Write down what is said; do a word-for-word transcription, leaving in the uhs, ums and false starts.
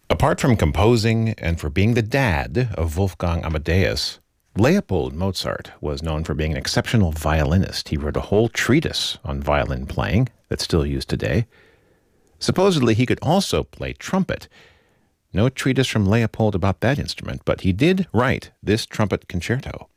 Apart from composing and for being the dad of Wolfgang Amadeus, Leopold Mozart was known for being an exceptional violinist. He wrote a whole treatise on violin playing that's still used today. Supposedly, he could also play trumpet. No treatise from Leopold about that instrument, but he did write this trumpet concerto.